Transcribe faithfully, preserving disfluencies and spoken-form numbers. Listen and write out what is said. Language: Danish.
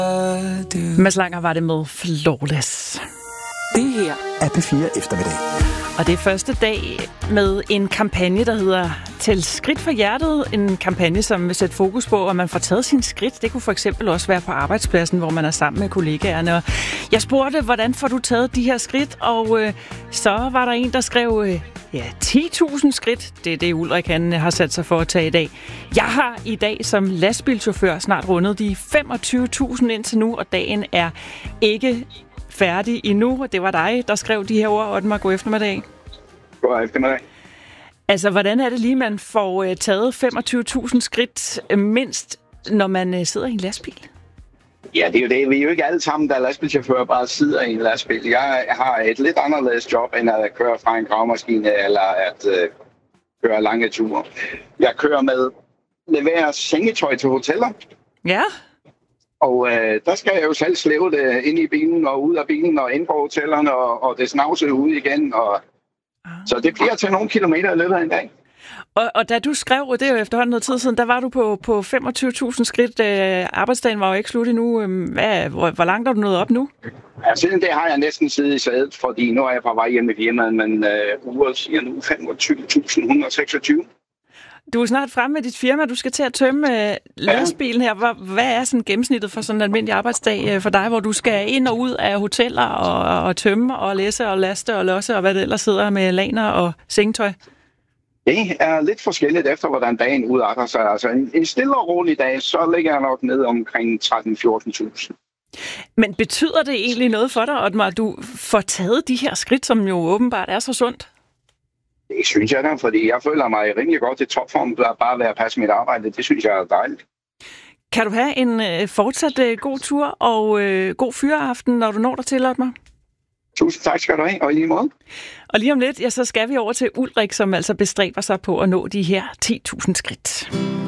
Mads Langer var det med Flawless. Det her er P fire Eftermiddag. Og det er første dag med en kampagne, der hedder Tæl skridt for hjertet. En kampagne, som vil sætte fokus på, at man får taget sine skridt. Det kunne for eksempel også være på arbejdspladsen, hvor man er sammen med kollegaerne. Og jeg spurgte, hvordan får du taget de her skridt? Og øh, så var der en, der skrev øh, ja, ti tusind skridt. Det er det, Ulrik han har sat sig for at tage i dag. Jeg har i dag som lastbilchauffør snart rundet de femogtyve tusind indtil nu, og dagen er ikke færdig endnu. Det var dig, der skrev de her ord, Oddmar. God eftermiddag. God eftermiddag. Altså, hvordan er det lige, man får uh, taget femogtyve tusind skridt uh, mindst, når man uh, sidder i en lastbil? Ja, det er jo det. Vi er jo ikke alle sammen, der er lastbilchauffører, bare sidder i en lastbil. Jeg har et lidt anderledes job, end at køre fra en gravemaskine eller at uh, køre lange ture. Jeg kører med leverer sengetøj til hoteller. Ja. Og øh, der skal jeg jo selv slæve det ind i bilen og ud af bilen og ind på hotellerne og, og det snavse ud igen. Og ah. Så det bliver til nogle kilometer i løbet af en dag. Og, og da du skrev, det er jo efterhånden noget tid siden, der var du på, på femogtyve tusind skridt. Øh, arbejdsdagen var jo ikke slut endnu. Hvad, hvor, hvor langt er du nået op nu? Ja, siden det har jeg næsten siddet i sædet, fordi nu er jeg på vej hjem i firmaet, men øh, uret siger nu femogtyve tusind et hundrede og seksogtyve. Du er snart fremme med dit firma. Du skal til at tømme øh, lastbilen her. Hvad, hvad er sådan gennemsnittet for sådan en almindelig arbejdsdag øh, for dig, hvor du skal ind og ud af hoteller og, og tømme og læse og laste og losse og hvad det ellers sidder med laner og sengetøj? Det er lidt forskelligt efter, hvordan dagen udarter sig. Altså en, en stille og rolig dag, så ligger jeg nok ned omkring tretten til fjorten tusind. Men betyder det egentlig noget for dig, Oddmar, at du får taget de her skridt, som jo åbenbart er så sundt? Det synes jeg da, fordi jeg føler mig rimelig godt i topform, bare ved at passe mit arbejde. Det synes jeg er dejligt. Kan du have en øh, fortsat øh, god tur og øh, god fyreaften, når du når dig til, Oddmar? Tusind tak skal du have, og i lige måde. Og lige om lidt, ja, så skal vi over til Ulrik, som altså bestræber sig på at nå de her ti tusind skridt.